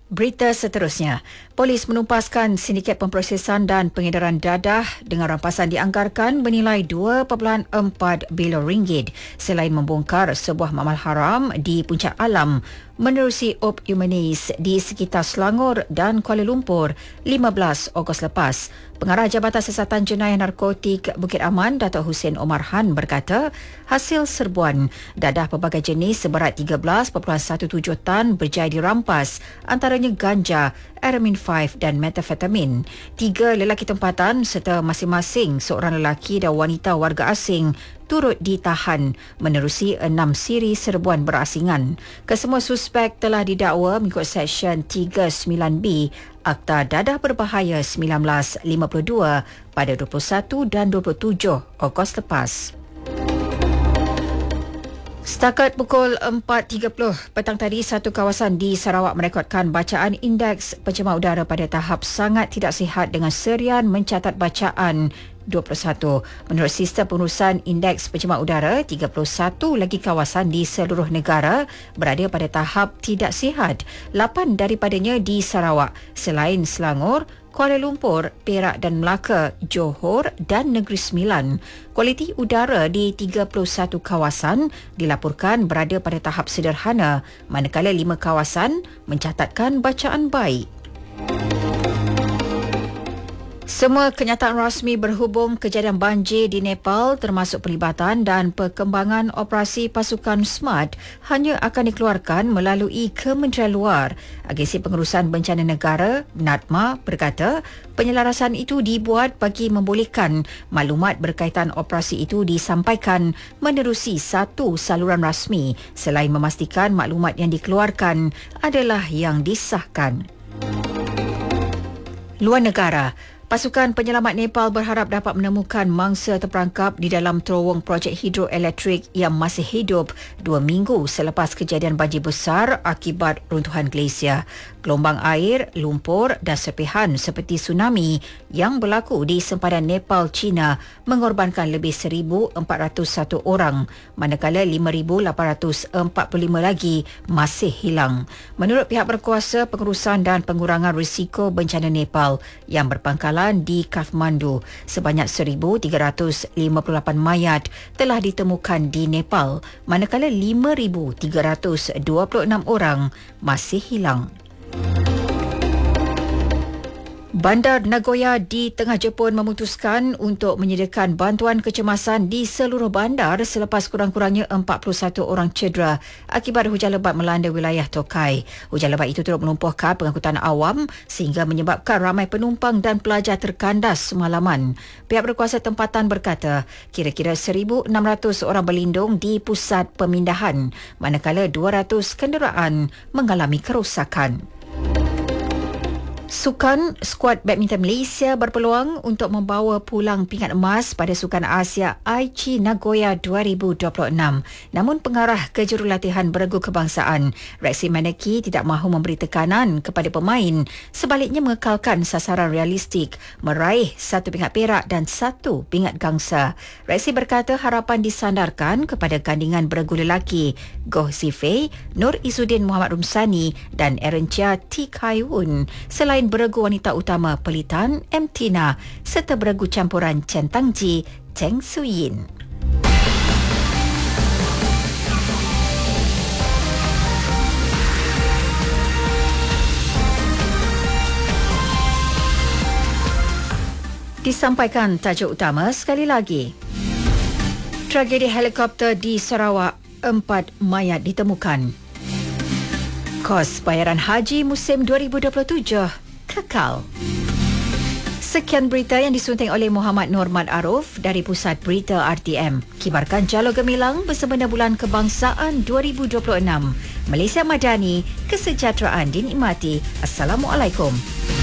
Berita seterusnya, polis menumpaskan sindiket pemprosesan dan pengedaran dadah dengan rampasan dianggarkan bernilai 2.4 bilion ringgit selain membongkar sebuah makmal haram di Puncak Alam menerusi Op Humanis di sekitar Selangor dan Kuala Lumpur 15 Ogos lepas. Pengarah Jabatan Siasatan Jenayah Narkotik Bukit Aman, Datuk Hussein Omar Han berkata, hasil serbuan dadah pelbagai jenis seberat 13.17 tan berjaya dirampas, antaranya ganja, Aramin 5 dan metafetamin. 3 lelaki tempatan serta masing-masing seorang lelaki dan wanita warga asing turut ditahan menerusi 6 siri serbuan berasingan. Kesemua suspek telah didakwa mengikut Seksyen 39B Akta Dadah Berbahaya 1952 pada 21 dan 27 Ogos lepas. Setakat pukul 4.30 petang tadi, satu kawasan di Sarawak merekodkan bacaan indeks pencemar udara pada tahap sangat tidak sihat dengan serian mencatat bacaan 21. Menurut sistem pengurusan indeks pencemar udara, 31 lagi kawasan di seluruh negara berada pada tahap tidak sihat. 8 daripadanya di Sarawak, selain Selangor, Kuala Lumpur, Perak dan Melaka, Johor dan Negeri Sembilan. Kualiti udara di 31 kawasan dilaporkan berada pada tahap sederhana, manakala 5 kawasan mencatatkan bacaan baik. Semua kenyataan rasmi berhubung kejadian banjir di Nepal termasuk pelibatan dan perkembangan operasi pasukan SMART hanya akan dikeluarkan melalui Kementerian Luar. Agensi Pengurusan Bencana Negara, NADMA, berkata penyelarasan itu dibuat bagi membolehkan maklumat berkaitan operasi itu disampaikan menerusi satu saluran rasmi selain memastikan maklumat yang dikeluarkan adalah yang disahkan. Luar negara, pasukan penyelamat Nepal berharap dapat menemukan mangsa terperangkap di dalam terowong projek hidroelektrik yang masih hidup 2 minggu selepas kejadian banjir besar akibat runtuhan glasier. Gelombang air, lumpur dan serpihan seperti tsunami yang berlaku di sempadan Nepal, China mengorbankan lebih 1,401 orang, manakala 5,845 lagi masih hilang. Menurut pihak berkuasa pengurusan dan pengurangan risiko bencana Nepal yang berpangkalan di Kathmandu, sebanyak 1,358 mayat telah ditemukan di Nepal, manakala 5,326 orang masih hilang. Bandar Nagoya di tengah Jepun memutuskan untuk menyediakan bantuan kecemasan di seluruh bandar selepas kurang-kurangnya 41 orang cedera akibat hujan lebat melanda wilayah Tokai. Hujan lebat itu turut melumpuhkan pengangkutan awam sehingga menyebabkan ramai penumpang dan pelajar terkandas semalaman. Pihak berkuasa tempatan berkata kira-kira 1,600 orang berlindung di pusat pemindahan, manakala 200 kenderaan mengalami kerosakan. Sukan, skuad badminton Malaysia berpeluang untuk membawa pulang pingat emas pada Sukan Asia Aichi Nagoya 2026. Namun pengarah kejurulatihan beregu kebangsaan, Rexy Maneki, tidak mahu memberi tekanan kepada pemain, sebaliknya mengekalkan sasaran realistik meraih 1 pingat perak dan 1 pingat gangsa. Rexy berkata harapan disandarkan kepada gandingan beregu lelaki Goh Zifei, Nur Izzuddin Muhammad Rumsani dan Erencha T. Kaiwun, selain beregu wanita utama Pelitan M. Tina serta beregu campuran Chen Tangji Cheng Suyin. Disampaikan tajuk utama sekali lagi. Tragedi helikopter di Sarawak, 4 mayat ditemukan. Kos bayaran haji musim 2027 kekal. Sekian berita yang disunting oleh Muhammad Norman Aruf dari Pusat Berita RTM. Kibarkan Jalur Gemilang bersempena Bulan Kebangsaan 2026. Malaysia Madani, kesejahteraan dinikmati. Assalamualaikum.